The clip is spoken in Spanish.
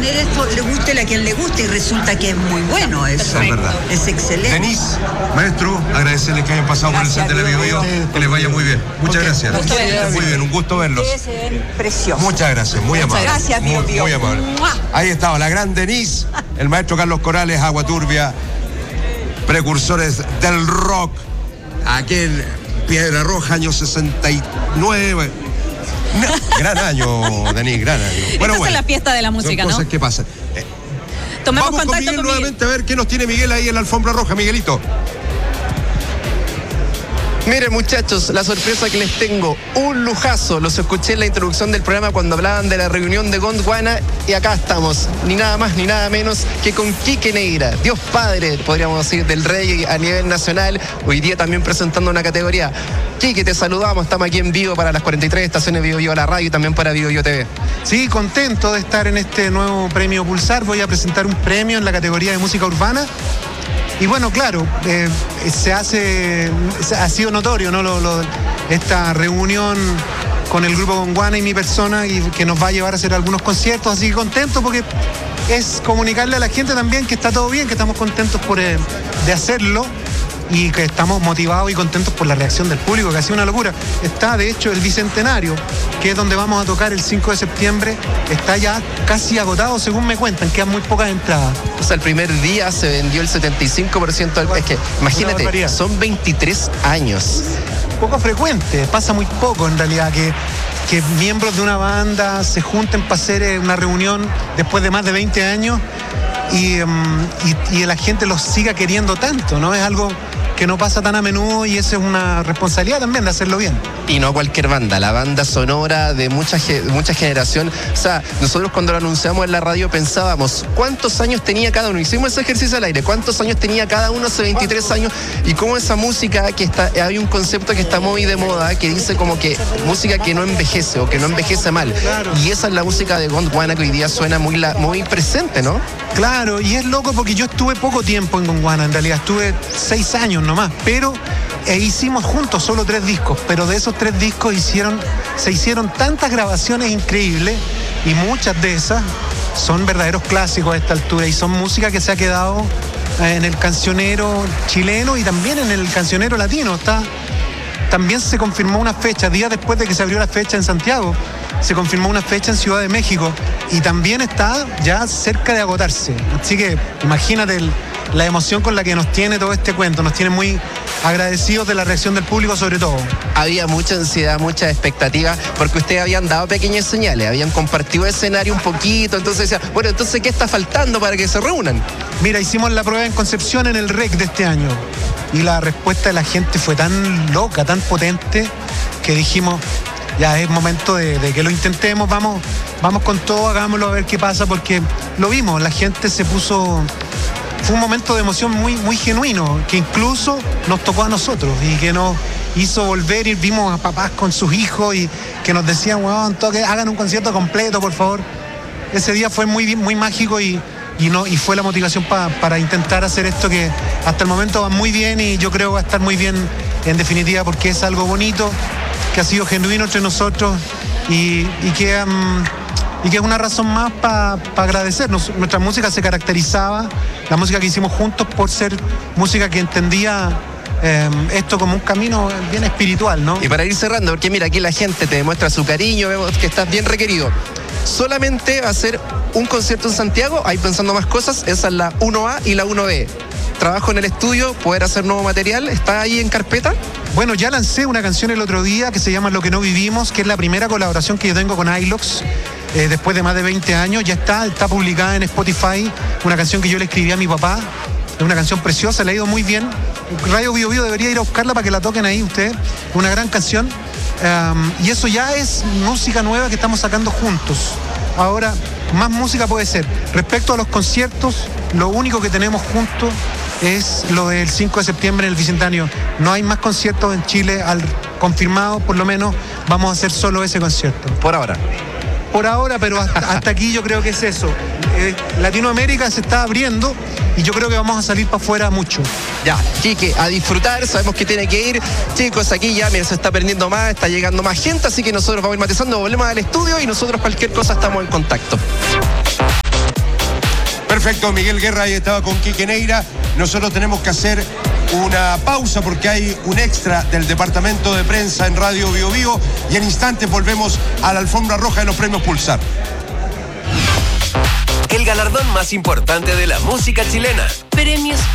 poner esto, le guste a quien le guste, y resulta que es muy bueno eso. Es verdad. Es excelente. Denise, maestro, agradecerles que hayan pasado por el set de la Bio Bio, que les vaya muy bien. Muchas gracias. Muy bien, un gusto verlos. Precioso. Muchas gracias, muy amable. Gracias, Bio Bio. Muy amable. Ahí estaba la gran Denise, el maestro Carlos Corales, Agua Turbia, precursores del rock, aquí en Piedra Roja, año 69. Gran año, Denise, gran año. Bueno, es la fiesta de la música, son cosas ¿no? que pasan. Tomemos Vamos contacto con Miguel con nuevamente a ver qué nos tiene Miguel ahí en la alfombra roja. Miguelito. Miren, muchachos, la sorpresa que les tengo, un lujazo. Los escuché en la introducción del programa cuando hablaban de la reunión de Gondwana, y acá estamos, ni nada más ni nada menos que con Quique Neira, Dios Padre, podríamos decir, del reggae a nivel nacional, hoy día también presentando una categoría. Quique, te saludamos, estamos aquí en vivo para las 43 estaciones Bio Bio a la radio y también para Bio Bio TV. Sí, contento de estar en este nuevo premio Pulsar. Voy a presentar un premio en la categoría de música urbana. Y bueno, claro, ha sido notorio, ¿no? Esta reunión con el grupo Gondwana y mi persona, y que nos va a llevar a hacer algunos conciertos, así que contento porque es comunicarle a la gente también que está todo bien, que estamos contentos de hacerlo y que estamos motivados y contentos por la reacción del público, que ha sido una locura. Está, de hecho, el Bicentenario, que es donde vamos a tocar el 5 de septiembre, está ya casi agotado, según me cuentan, quedan muy pocas entradas. O sea, el primer día se vendió el 75%. Es que, imagínate, son 23 años. Poco frecuente, pasa muy poco en realidad, que miembros de una banda se junten para hacer una reunión después de más de 20 años y la gente los siga queriendo tanto, ¿no? Es algo que no pasa tan a menudo y esa es una responsabilidad también de hacerlo bien. Y no cualquier banda, la banda sonora de mucha generación. O sea, nosotros cuando lo anunciamos en la radio pensábamos cuántos años tenía cada uno. Hicimos ese ejercicio al aire, cuántos años tenía cada uno hace 23 años y cómo esa música que está, hay un concepto que está muy de moda que dice como que música que no envejece o que no envejece mal. Claro. Y esa es la música de Gondwana que hoy día suena muy presente, ¿no? Claro, y es loco porque yo estuve poco tiempo en Gondwana, en realidad estuve 6 años nomás, pero hicimos juntos solo 3 discos, pero de esos 3 discos se hicieron tantas grabaciones increíbles y muchas de esas son verdaderos clásicos a esta altura y son música que se ha quedado en el cancionero chileno y también en el cancionero latino. También se confirmó una fecha, días después de que se abrió la fecha en Santiago, se confirmó una fecha en Ciudad de México y también está ya cerca de agotarse. Así que imagínate la emoción con la que nos tiene todo este cuento, nos tiene muy agradecidos de la reacción del público sobre todo. Había mucha ansiedad, mucha expectativa, porque ustedes habían dado pequeñas señales, habían compartido el escenario un poquito, entonces decía, bueno, entonces ¿qué está faltando para que se reúnan? Mira, hicimos la prueba en Concepción en el REC de este año y la respuesta de la gente fue tan loca, tan potente, que dijimos, ya es momento de que lo intentemos, vamos con todo, hagámoslo a ver qué pasa, porque lo vimos, la gente se puso... Fue un momento de emoción muy, muy genuino, que incluso nos tocó a nosotros y que nos hizo volver y vimos a papás con sus hijos y que nos decían, weón, hagan un concierto completo, por favor. Ese día fue muy mágico y fue la motivación para intentar hacer esto que hasta el momento va muy bien y yo creo va a estar muy bien en definitiva porque es algo bonito, que ha sido genuino entre nosotros y que es una razón más para agradecer. Nuestra música se caracterizaba, la música que hicimos juntos, por ser música que entendía esto como un camino bien espiritual, ¿no? Y para ir cerrando, porque mira, aquí la gente te demuestra su cariño, vemos que estás bien requerido. Solamente va a ser un concierto en Santiago, ahí pensando más cosas, esa es la 1A y la 1B. Trabajo en el estudio, poder hacer nuevo material, ¿está ahí en carpeta? Bueno, ya lancé una canción el otro día que se llama Lo que no vivimos, que es la primera colaboración que yo tengo con Ilox. Después de más de 20 años, ya está publicada en Spotify, una canción que yo le escribí a mi papá, es una canción preciosa, le ha ido muy bien. Radio Bio Bio debería ir a buscarla para que la toquen ahí ustedes, una gran canción, y eso ya es música nueva que estamos sacando juntos. Ahora, más música puede ser. Respecto a los conciertos, lo único que tenemos juntos es lo del 5 de septiembre en el Bicentenario. No hay más conciertos en Chile, confirmado por lo menos, vamos a hacer solo ese concierto. Por ahora, pero hasta aquí yo creo que es eso. Latinoamérica se está abriendo y yo creo que vamos a salir para afuera mucho. Ya, Quique, a disfrutar, sabemos que tiene que ir. Chicos, aquí ya se está aprendiendo más, está llegando más gente, así que nosotros vamos a ir matizando, volvemos al estudio y nosotros cualquier cosa estamos en contacto. Perfecto, Miguel Guerra ahí estaba con Quique Neira. Nosotros tenemos que hacer una pausa porque hay un extra del departamento de prensa en Radio Bio Bio y en instantes volvemos a la alfombra roja de los premios Pulsar. El galardón más importante de la música chilena. Premios